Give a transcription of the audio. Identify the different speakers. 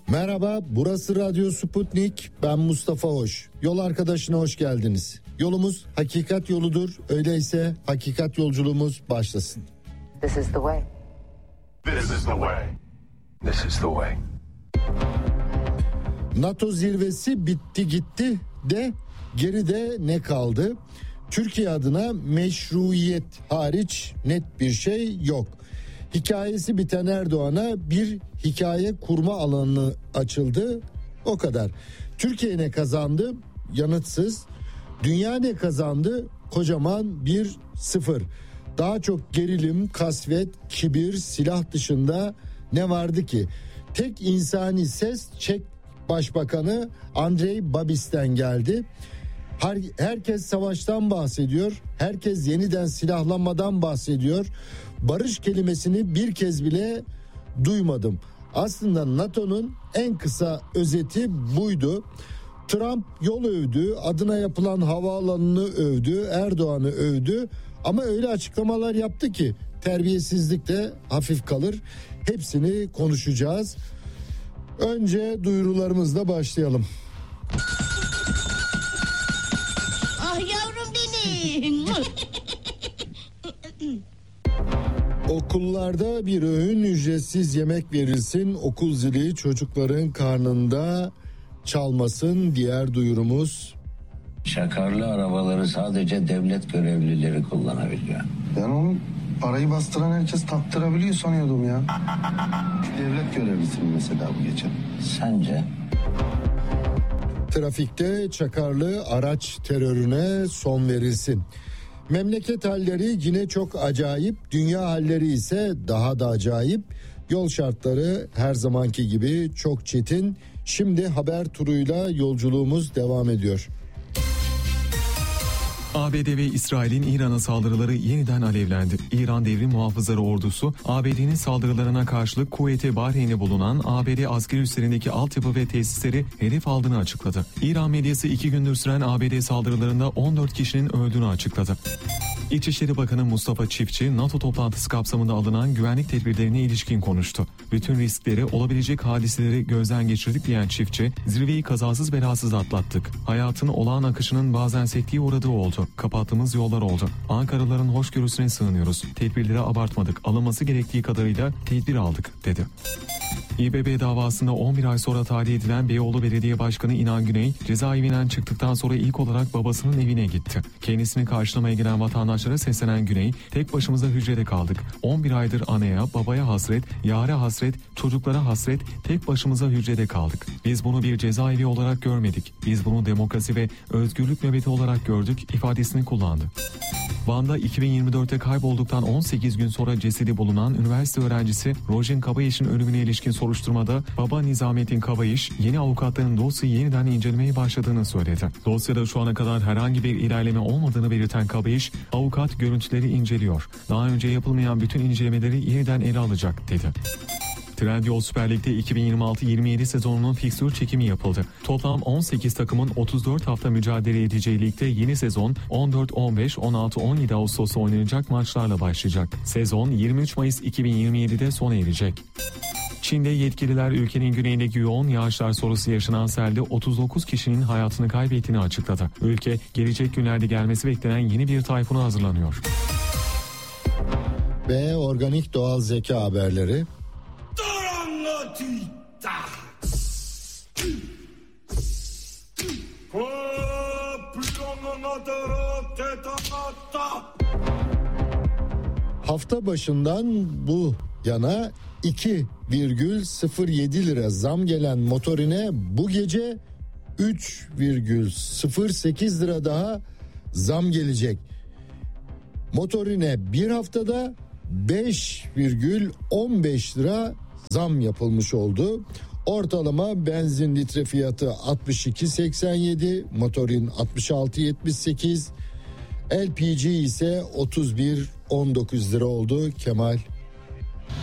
Speaker 1: Merhaba, burası Radyo Sputnik. Ben Mustafa Hoş. Yol arkadaşına hoş geldiniz. Yolumuz hakikat yoludur. Öyleyse hakikat yolculuğumuz başlasın.
Speaker 2: This is the way.
Speaker 3: This is the way. This is the way.
Speaker 1: NATO zirvesi bitti gitti de geride ne kaldı? Türkiye adına meşruiyet hariç net bir şey yok. Hikayesi biten Erdoğan'a bir hikaye kurma alanı açıldı. O kadar. Türkiye ne kazandı? Yanıtsız. Dünya ne kazandı? Kocaman 1-0. Daha çok gerilim, kasvet, kibir, silah dışında ne vardı ki? Tek insani ses Çek Başbakanı Andrej Babis'ten geldi. Herkes savaştan bahsediyor. Herkes yeniden silahlanmadan bahsediyor. Barış kelimesini bir kez bile duymadım. Aslında NATO'nun en kısa özeti buydu. Trump yol övdü, adına yapılan havaalanını övdü, Erdoğan'ı övdü. Ama öyle açıklamalar yaptı ki terbiyesizlik de hafif kalır. Hepsini konuşacağız. Önce duyurularımızla başlayalım.
Speaker 4: Ah yavrum benim.
Speaker 1: Okullarda bir öğün ücretsiz yemek verilsin, okul zili çocukların karnında çalmasın. Diğer duyurumuz.
Speaker 5: Şakarlı arabaları sadece devlet görevlileri kullanabiliyor.
Speaker 6: Ben onu parayı bastıran herkes taktırabiliyor sanıyordum ya. Devlet görevlisi mesela bu geçen.
Speaker 5: Sence?
Speaker 1: Trafikte çakarlı araç terörüne son verilsin. Memleket halleri yine çok acayip, dünya halleri ise daha da acayip. Yol şartları her zamanki gibi çok çetin. Şimdi haber turuyla yolculuğumuz devam ediyor.
Speaker 7: ABD ve İsrail'in İran'a saldırıları yeniden alevlendi. İran Devrim Muhafızları Ordusu, ABD'nin saldırılarına karşılık Kuveyt-i Bahreyn'de bulunan ABD askeri üslerindeki altyapı ve tesisleri hedef aldığını açıkladı. İran medyası 2 gündür süren ABD saldırılarında 14 kişinin öldüğünü açıkladı. İçişleri Bakanı Mustafa Çiftçi, NATO toplantısı kapsamında alınan güvenlik tedbirlerine ilişkin konuştu. Bütün riskleri, olabilecek hadiseleri gözden geçirdik diyen Çiftçi, zirveyi kazasız belasız atlattık. Hayatın olağan akışının bazen sekteye uğradığı oldu. Kapattığımız yollar oldu. Ankaralıların hoşgörüsüne sığınıyoruz. Tedbirleri abartmadık. Alınması gerektiği kadarıyla tedbir aldık, dedi. İBB davasında 11 ay sonra tahliye edilen Beyoğlu Belediye Başkanı İnan Güney, cezaevinden çıktıktan sonra ilk olarak babasının evine gitti. Kendisini karşılamaya gelen vatandaşlara seslenen Güney, tek başımıza hücrede kaldık. 11 aydır anaya, babaya hasret, yâre hasret, çocuklara hasret, tek başımıza hücrede kaldık. Biz bunu bir cezaevi olarak görmedik. Biz bunu demokrasi ve özgürlük nöbeti olarak gördük ifadesini kullandı. Van'da 2024'te kaybolduktan 18 gün sonra cesedi bulunan üniversite öğrencisi Rojin Kabayiş'in ölümüne ilişkin soruşturmada baba Nizamettin Kabayiş yeni avukatların dosyayı yeniden incelemeye başladığını söyledi. Dosyada şu ana kadar herhangi bir ilerleme olmadığını belirten Kabayiş, avukat görüntüleri inceliyor. Daha önce yapılmayan bütün incelemeleri yeniden ele alacak, dedi. Trendyol Süper Lig'de 2026-27 sezonunun fikstür çekimi yapıldı. Toplam 18 takımın 34 hafta mücadele edeceği ligde yeni sezon 14, 15, 16, 17 Ağustos'ta oynanacak maçlarla başlayacak. Sezon 23 Mayıs 2027'de sona erecek. Çin'de yetkililer ülkenin güneyindeki yoğun yağışlar sonrası yaşanan selde 39 kişinin hayatını kaybettiğini açıkladı. Ülke gelecek günlerde gelmesi beklenen yeni bir tayfuna hazırlanıyor.
Speaker 1: Ve organik doğal zeka haberleri. Hafta başından bu yana 2,07 lira zam gelen motorine bu gece 3,08 lira daha zam gelecek. Motorine bir haftada 5,15 lira zam yapılmış oldu. Ortalama benzin litre fiyatı 62,87, motorin 66,78, LPG ise 31,19 lira oldu. Kemal